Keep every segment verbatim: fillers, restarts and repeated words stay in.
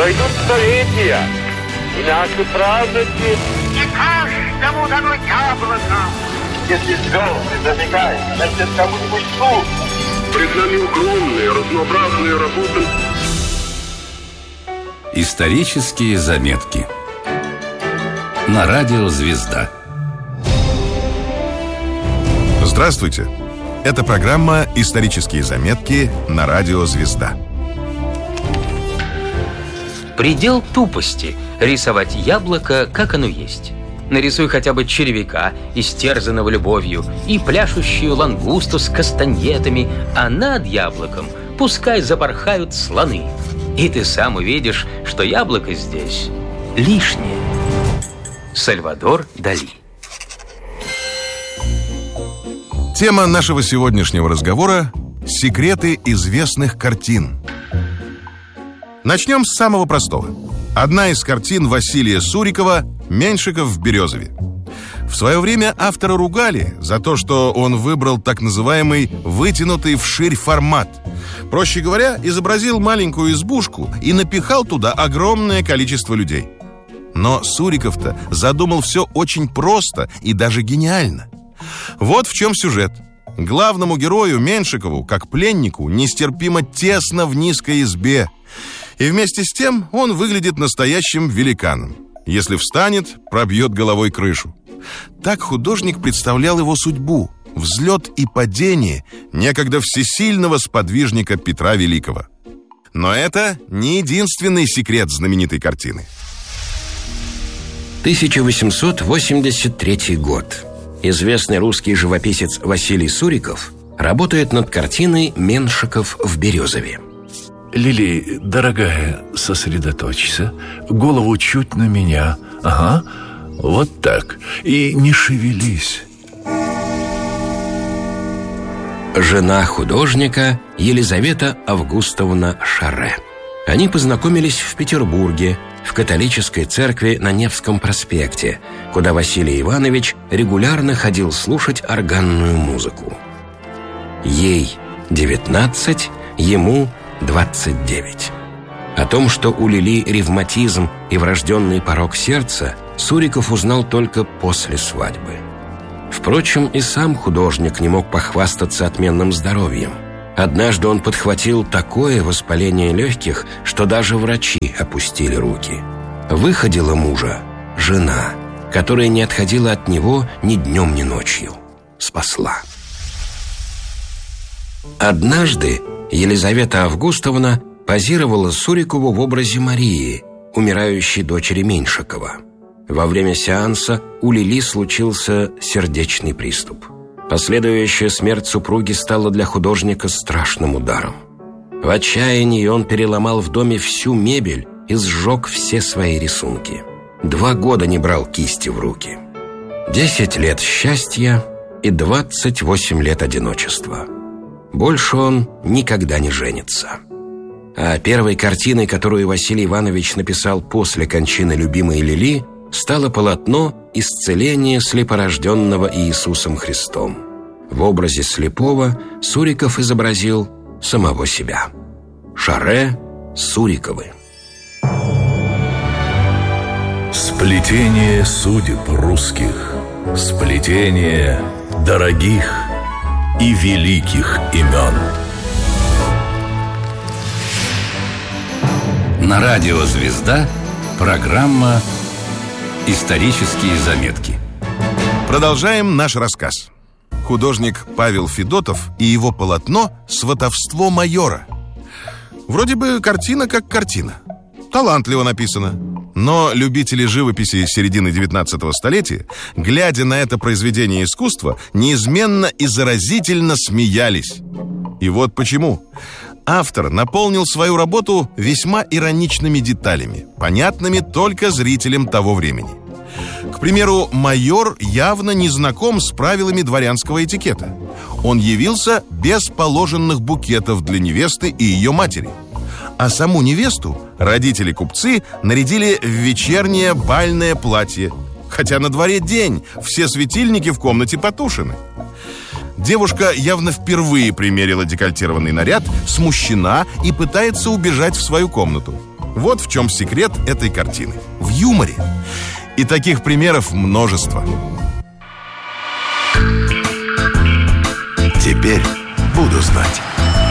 Пройдут столетия, и наши праздники... Не каждому дано яблоко. Если звезды зажигают, значит, кому-нибудь суд. Пред нами огромные, разнообразные работы. Исторические заметки. На радио «Звезда». Здравствуйте! Это программа «Исторические заметки» на радио «Звезда». Предел тупости – рисовать яблоко, как оно есть. Нарисуй хотя бы червяка, истерзанного любовью, и пляшущую лангусту с кастаньетами, а над яблоком пускай запорхают слоны. И ты сам увидишь, что яблоко здесь лишнее. Сальвадор Дали. Тема нашего сегодняшнего разговора – секреты известных картин. Начнем с самого простого. Одна из картин Василия Сурикова «Меньшиков в Березове». В свое время автора ругали за то, что он выбрал так называемый вытянутый вширь формат. Проще говоря, изобразил маленькую избушку и напихал туда огромное количество людей. Но Суриков-то задумал все очень просто и даже гениально. Вот в чем сюжет. Главному герою Меньшикову, как пленнику, нестерпимо тесно в низкой избе. И вместе с тем он выглядит настоящим великаном. Если встанет, пробьет головой крышу. Так художник представлял его судьбу, взлет и падение некогда всесильного сподвижника Петра Великого. Но это не единственный секрет знаменитой картины. тысяча восемьсот восемьдесят третий год. Известный русский живописец Василий Суриков работает над картиной «Меньшиков в Березове». Лили, дорогая, сосредоточься. Голову чуть на меня. Ага, вот так. И не шевелись. Жена художника Елизавета Августовна Шарре. Они познакомились в Петербурге, в католической церкви на Невском проспекте, куда Василий Иванович регулярно ходил слушать органную музыку. Ей девятнадцать, ему двадцать девять. О том, что у Лили ревматизм и врожденный порок сердца, Суриков узнал только после свадьбы. Впрочем, и сам художник не мог похвастаться отменным здоровьем. Однажды он подхватил такое воспаление легких, что даже врачи опустили руки. Выходила мужа жена, которая не отходила от него ни днем, ни ночью. Спасла. Однажды Елизавета Августовна позировала Сурикову в образе Марии, умирающей дочери Меньшикова. Во время сеанса у Лили случился сердечный приступ. Последующая смерть супруги стала для художника страшным ударом. В отчаянии он переломал в доме всю мебель и сжег все свои рисунки. Два года не брал кисти в руки. Десять лет счастья и двадцать восемь лет одиночества. Больше он никогда не женится. А первой картиной, которую Василий Иванович написал после кончины любимой Лили, стало полотно «Исцеление слепорожденного Иисусом Христом». В образе слепого Суриков изобразил самого себя. Шарре, Суриковы. Сплетение судеб русских, сплетение дорогих и великих имен. На радио «Звезда» программа «Исторические заметки». Продолжаем наш рассказ. Художник Павел Федотов и его полотно «Сватовство майора». Вроде бы картина как картина. Талантливо написано. Но любители живописи середины девятнадцатого столетия, глядя на это произведение искусства, неизменно и заразительно смеялись. И вот почему. Автор наполнил свою работу весьма ироничными деталями, понятными только зрителям того времени. К примеру, майор явно не знаком с правилами дворянского этикета. Он явился без положенных букетов для невесты и ее матери. А саму невесту родители-купцы нарядили в вечернее бальное платье. Хотя на дворе день, все светильники в комнате потушены. Девушка явно впервые примерила декольтированный наряд, смущена и пытается убежать в свою комнату. Вот в чем секрет этой картины. В юморе. И таких примеров множество. Теперь буду знать.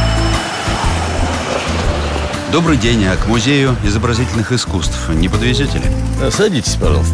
Добрый день, а к музею изобразительных искусств не подвезете ли? Садитесь, пожалуйста.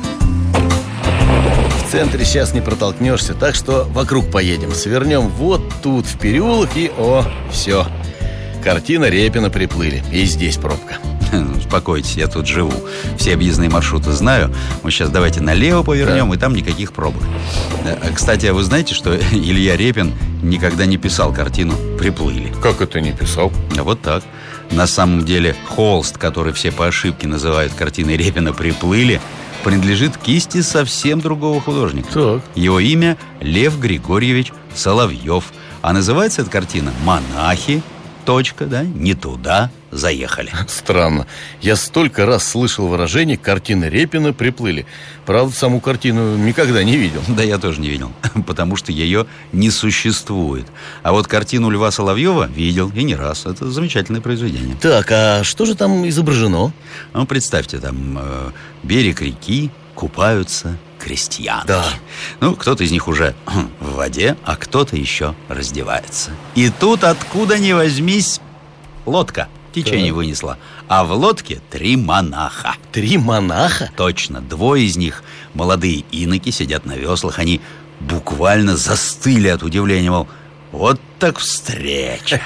В центре сейчас не протолкнешься, так что вокруг поедем. Свернем вот тут в переулок и, о, все. Картина Репина приплыли. И здесь пробка. Успокойтесь, я тут живу. Все объездные маршруты знаю. Мы сейчас давайте налево повернем, да. И там никаких пробок. Кстати, а вы знаете, что Илья Репин никогда не писал картину «Приплыли»? Как это не писал? А вот так. На самом деле холст, который все по ошибке называют картиной Репина «Приплыли», принадлежит кисти совсем другого художника. Так. Его имя Лев Григорьевич Соловьев. А называется эта картина «Монахи. Точка, да, не туда заехали». Странно. Я столько раз слышал выражение «картины Репина приплыли». Правда, саму картину никогда не видел. Да, я тоже не видел, потому что ее не существует. А вот картину Льва Соловьева видел, и не раз. Это замечательное произведение. Так, а что же там изображено? Ну, представьте, там э, берег реки, купаются крестьянки. Да. Ну, кто-то из них уже в воде, а кто-то еще раздевается. И тут, откуда ни возьмись, лодка течение да. вынесла. А в лодке три монаха. Три монаха? Точно. Двое из них, молодые иноки, сидят на веслах. Они буквально застыли от удивления, мол, вот так встреча.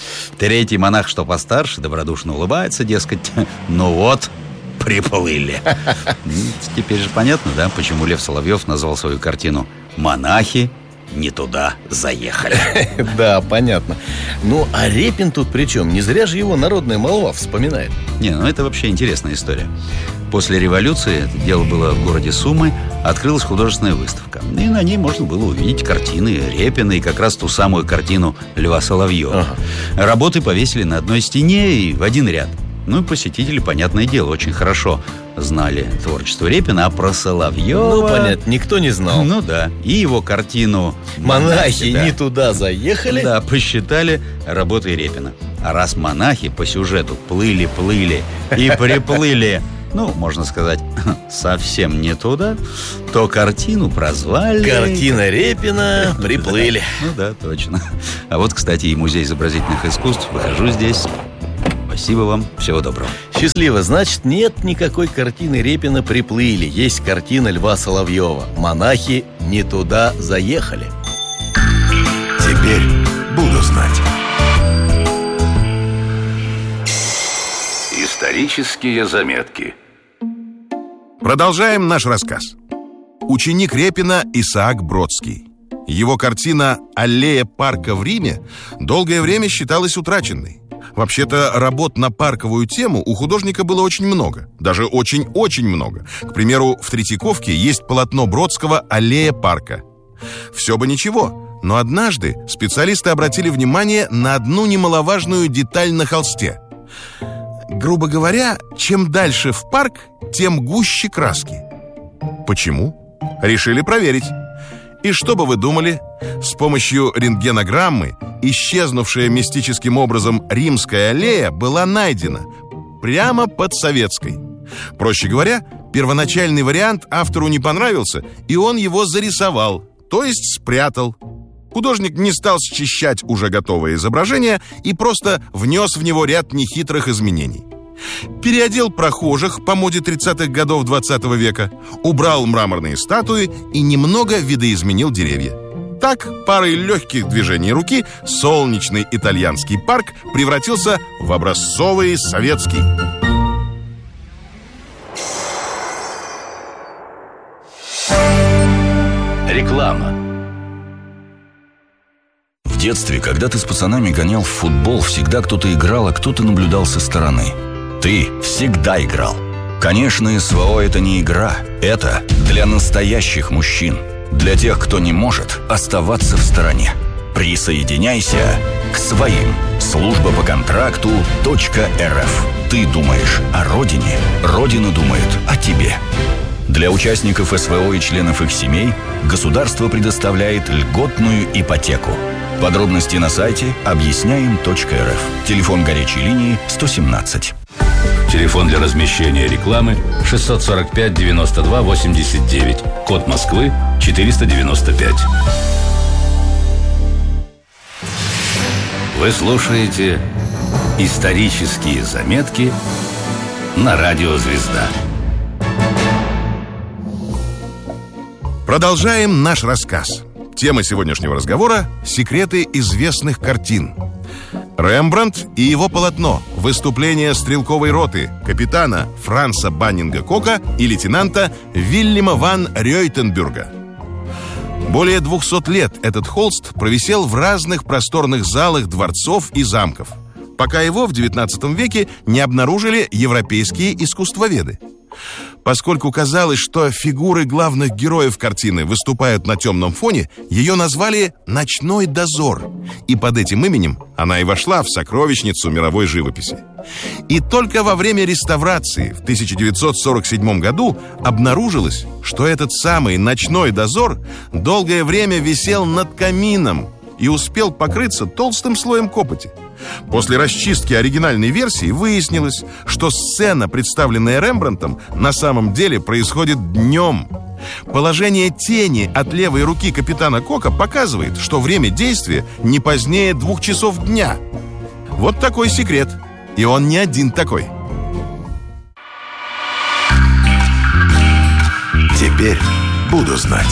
Третий монах, что постарше, добродушно улыбается, дескать, ну вот, приплыли. Теперь же понятно, да, почему Лев Соловьев назвал свою картину «Монахи не туда заехали». Да, понятно. Ну, а Репин тут при чем? Не зря же его народная молва вспоминает. Не, ну это вообще интересная история. После революции, это дело было в городе Сумы, открылась художественная выставка. И на ней можно было увидеть картины Репина и как раз ту самую картину Льва Соловьева. Ага. Работы повесили на одной стене и в один ряд. Ну и посетители, понятное дело, очень хорошо знали творчество Репина, а про Соловьева... Ну, понятно, никто не знал. Ну да, и его картину «Монахи да, не туда заехали». Да, посчитали работой Репина. А раз монахи по сюжету плыли-плыли и приплыли, ну, можно сказать, совсем не туда, то картину прозвали... «Картина Репина приплыли». Ну да, точно. А вот, кстати, и музей изобразительных искусств. Выхожу здесь... Спасибо вам, всего доброго. Счастливо, значит, нет никакой картины Репина приплыли. Есть картина Льва Соловьева «Монахи не туда заехали». Теперь буду знать. Исторические заметки. Продолжаем наш рассказ. Ученик Репина Исаак Бродский. Его картина «Аллея парка в Риме» долгое время считалась утраченной. Вообще-то работ на парковую тему у художника было очень много. Даже очень-очень много. К примеру, в Третьяковке есть полотно Бродского «Аллея парка». Все бы ничего, но однажды специалисты обратили внимание на одну немаловажную деталь на холсте. Грубо говоря, чем дальше в парк, тем гуще краски. Почему? Решили проверить. И что бы вы думали? С помощью рентгенограммы исчезнувшая мистическим образом Римская аллея была найдена прямо под Советской. Проще говоря, первоначальный вариант автору не понравился, и он его зарисовал, то есть спрятал. Художник не стал счищать уже готовое изображение и просто внес в него ряд нехитрых изменений. Переодел прохожих по моде тридцатых годов двадцатого века, убрал мраморные статуи и немного видоизменил деревья. Так, парой легких движений руки солнечный итальянский парк превратился в образцовый советский. Реклама. В детстве, когда ты с пацанами гонял в футбол, всегда кто-то играл, а кто-то наблюдал со стороны. Ты всегда играл. Конечно, СВО – это не игра. Это для настоящих мужчин. Для тех, кто не может оставаться в стороне. Присоединяйся к своим. Служба по контракту .рф. Ты думаешь о родине, Родина думает о тебе. Для участников СВО и членов их семей государство предоставляет льготную ипотеку. Подробности на сайте объясняем точка рф. Телефон горячей линии сто семнадцать. Телефон для размещения рекламы шестьсот сорок пять девяносто два восемьдесят девять. Код Москвы четыреста девяносто пять. Вы слушаете «Исторические заметки» на радио «Звезда». Продолжаем наш рассказ. Тема сегодняшнего разговора – секреты известных картин. Рембрандт и его полотно «Выступление стрелковой роты» капитана Франца Баннинга-Кока и лейтенанта Вильяма ван Рейтенбюрга. Более двухсот лет этот холст провисел в разных просторных залах дворцов и замков, пока его в девятнадцатом веке не обнаружили европейские искусствоведы. Поскольку казалось, что фигуры главных героев картины выступают на темном фоне, ее назвали «Ночной дозор», и под этим именем она и вошла в сокровищницу мировой живописи. И только во время реставрации в тысяча девятьсот сорок седьмом году обнаружилось, что этот самый «Ночной дозор» долгое время висел над камином и успел покрыться толстым слоем копоти. После расчистки оригинальной версии выяснилось, что сцена, представленная Рембрандтом, на самом деле происходит днем. Положение тени от левой руки капитана Кока показывает, что время действия не позднее двух часов дня. Вот такой секрет. И он не один такой. Теперь буду знать.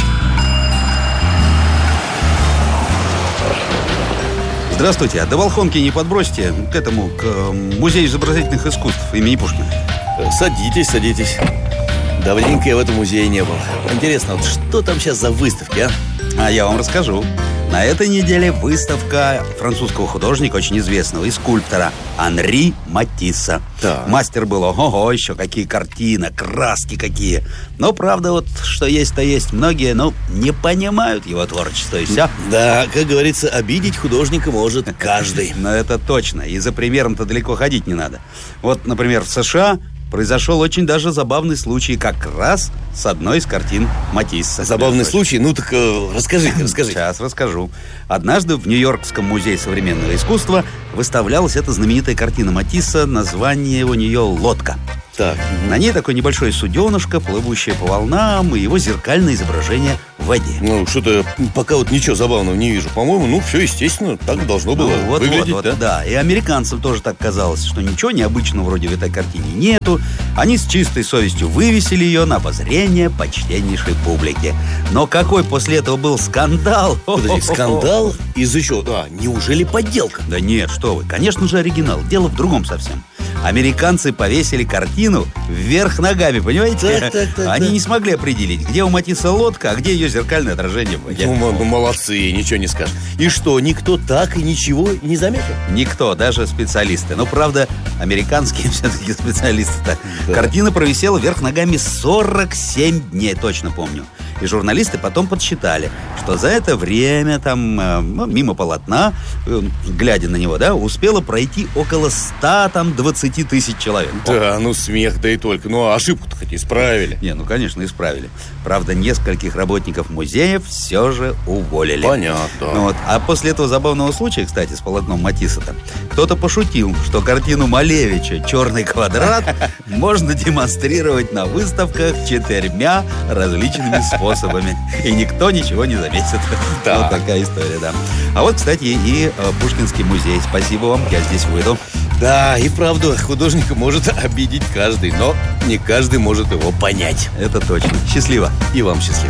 Здравствуйте, а до Волхонки не подбросите к этому, к музею изобразительных искусств имени Пушкина? Садитесь, садитесь. Давненько я в этом музее не был. Интересно, вот что там сейчас за выставки, а? А я вам расскажу. На этой неделе выставка французского художника, очень известного, и скульптора Анри Матисса. Да. Мастер был, ого, еще какие картины, краски какие. Но, правда, вот что есть-то есть. Многие, ну, не понимают его творчество, и все. Да, как говорится, обидеть художника может каждый. Но это точно, и за примером-то далеко ходить не надо. Вот, например, в США произошел очень даже забавный случай как раз с одной из картин Матисса. Забавный случай? Ну так э, расскажите, расскажите. Сейчас расскажу. Однажды в Нью-Йоркском музее современного искусства выставлялась эта знаменитая картина Матисса. Название у нее «Лодка». Так. На ней такое небольшое суденышко, плывущее по волнам, и его зеркальное изображение в воде. Ну, что-то пока вот ничего забавного не вижу. По-моему, ну, все естественно, так должно было ну, вот, выглядеть, вот, да? Вот, да, и американцам тоже так казалось, что ничего необычного вроде в этой картине нету. Они с чистой совестью вывесили ее на обозрение почтеннейшей публики. Но какой после этого был скандал! Подожди, скандал? Из-за чего? А, неужели подделка? Да нет, что вы, конечно же оригинал. Дело в другом совсем. Американцы повесили картину вверх ногами, понимаете? Так, так, так, Они так. не смогли определить, где у Матисса лодка, а где ее зеркальное отражение в воде. Ну, ну, молодцы, ничего не скажешь. И что, никто так и ничего не заметил? Никто, даже специалисты. Но, правда, американские все-таки специалисты-то. Да. Картина провисела вверх ногами сорок семь дней, точно помню. И журналисты потом подсчитали, что за это время там, э, мимо полотна, э, глядя на него, да, успело пройти около ста двадцати тысяч человек. Да, ну смех, да и только. Ну, а ошибку-то хоть исправили. Не, ну, конечно, исправили. Правда, нескольких работников музеев все же уволили. Понятно. Ну, вот. А после этого забавного случая, кстати, с полотном Матисса-то, кто-то пошутил, что картину Малевича «Черный квадрат» можно демонстрировать на выставках четырьмя различными способами. способами. И никто ничего не заметит. Да. Вот такая история, да. А вот, кстати, и э, Пушкинский музей. Спасибо вам, я здесь выйду. Да, и правда, художника может обидеть каждый, но не каждый может его понять. Это точно. Счастливо. И вам счастливо.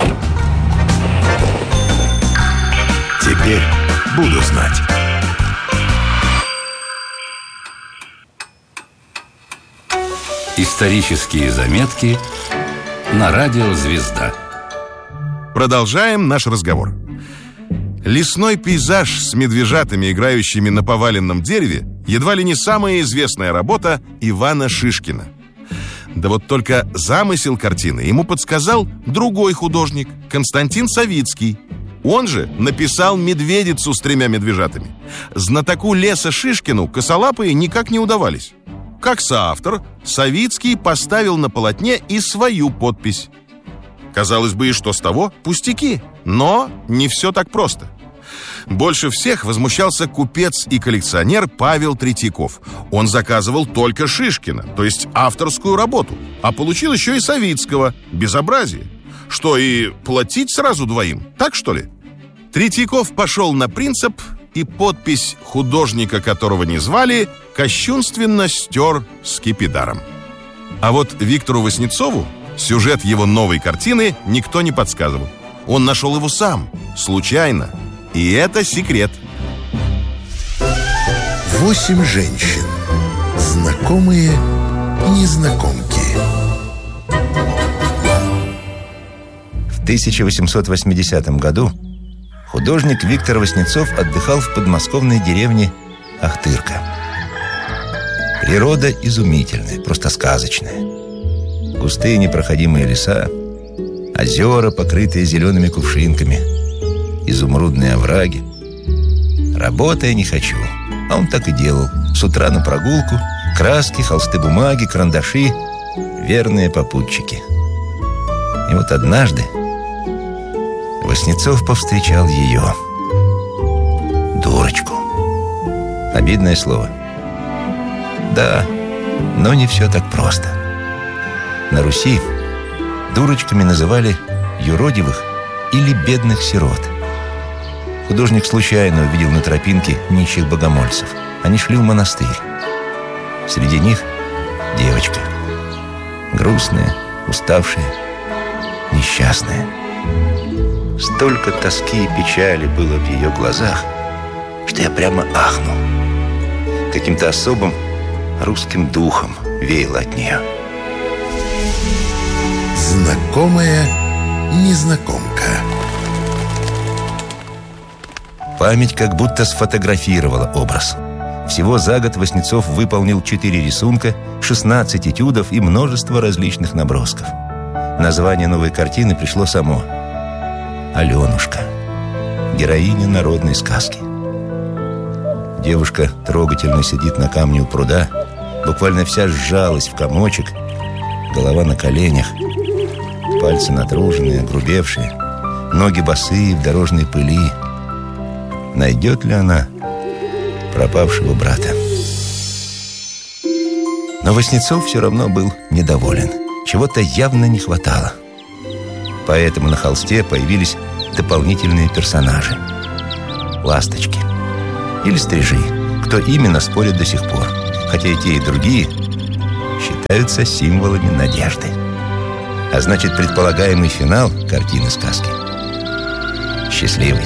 Теперь буду знать. Исторические заметки на радио «Звезда». Продолжаем наш разговор. Лесной пейзаж с медвежатами, играющими на поваленном дереве, едва ли не самая известная работа Ивана Шишкина. Да вот только замысел картины ему подсказал другой художник, Константин Савицкий. Он же написал «Медведицу» с тремя медвежатами. Знатоку леса Шишкину косолапые никак не удавались. Как соавтор, Савицкий поставил на полотне и свою подпись. Казалось бы, и что с того? Пустяки. Но не все так просто. Больше всех возмущался купец и коллекционер Павел Третьяков. Он заказывал только Шишкина, то есть авторскую работу, а получил еще и Савицкого. Безобразие. Что, и платить сразу двоим? Так, что ли? Третьяков пошел на принцип, и подпись художника, которого не звали, кощунственно стер скипидаром. А вот Виктору Васнецову сюжет его новой картины никто не подсказывал. Он нашел его сам, случайно. И это секрет. Восемь женщин. Знакомые незнакомки. В тысяча восемьсот восьмидесятом году художник Виктор Васнецов отдыхал в подмосковной деревне Ахтырка. Природа изумительная, просто сказочная. Густые непроходимые леса, озера, покрытые зелеными кувшинками, изумрудные овраги. Работая не хочу, а он так и делал. С утра на прогулку, краски, холсты бумаги, карандаши, верные попутчики. И вот однажды Васнецов повстречал ее. Дурочку. Обидное слово. Да, но не все так просто. На Руси дурочками называли юродивых или бедных сирот. Художник случайно увидел на тропинке нищих богомольцев. Они шли в монастырь. Среди них девочка. Грустная, уставшая, несчастная. Столько тоски и печали было в ее глазах, что я прямо ахнул. Каким-то особым русским духом веяло от нее. Знакомая незнакомка. Память как будто сфотографировала образ. Всего за год Васнецов выполнил четыре рисунка, шестнадцать этюдов и множество различных набросков. Название новой картины пришло само. Аленушка. Героиня народной сказки. Девушка трогательно сидит на камне у пруда, буквально вся сжалась в комочек, голова на коленях, пальцы натруженные, огрубевшие, ноги босые в дорожной пыли. Найдет ли она пропавшего брата? Но Васнецов все равно был недоволен. Чего-то явно не хватало. Поэтому на холсте появились дополнительные персонажи. Ласточки или стрижи. Кто именно, спорят до сих пор. Хотя и те, и другие считаются символами надежды. А значит, предполагаемый финал картины сказки счастливый.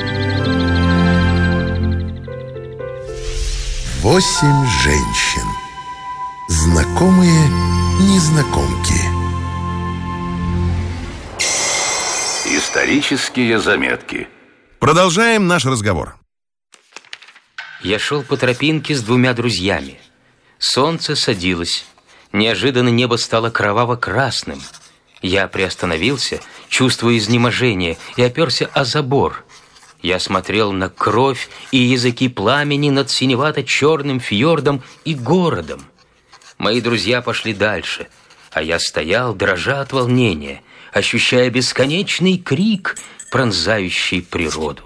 Восемь женщин. Знакомые незнакомки. Исторические заметки. Продолжаем наш разговор. Я шел по тропинке с двумя друзьями. Солнце садилось. Неожиданно небо стало кроваво-красным. Я приостановился, чувствуя изнеможение, и оперся о забор. Я смотрел на кровь и языки пламени над синевато-черным фьордом и городом. Мои друзья пошли дальше, а я стоял, дрожа от волнения, ощущая бесконечный крик, пронзающий природу.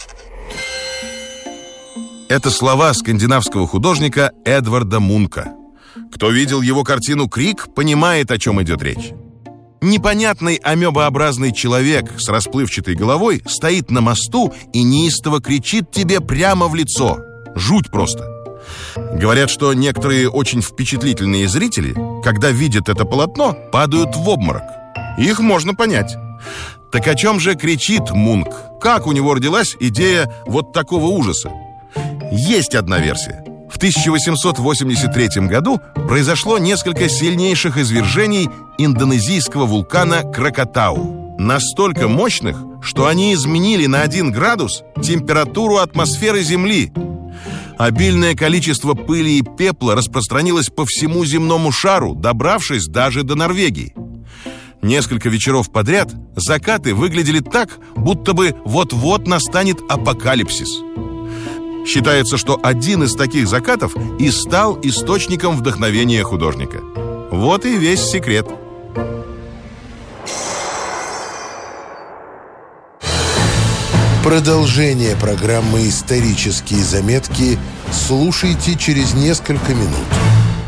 Это слова скандинавского художника Эдварда Мунка. Кто видел его картину «Крик», понимает, о чем идет речь. Непонятный амебообразный человек с расплывчатой головой стоит на мосту и неистово кричит тебе прямо в лицо. Жуть просто. Говорят, что некоторые очень впечатлительные зрители, когда видят это полотно, падают в обморок. Их можно понять. Так о чем же кричит Мунк? Как у него родилась идея вот такого ужаса? Есть одна версия. В тысяча восемьсот восемьдесят третьем году произошло несколько сильнейших извержений индонезийского вулкана Кракатау. Настолько мощных, что они изменили на один градус температуру атмосферы Земли. Обильное количество пыли и пепла распространилось по всему земному шару, добравшись даже до Норвегии. Несколько вечеров подряд закаты выглядели так, будто бы вот-вот настанет апокалипсис. Считается, что один из таких закатов и стал источником вдохновения художника. Вот и весь секрет. Продолжение программы «Исторические заметки» слушайте через несколько минут.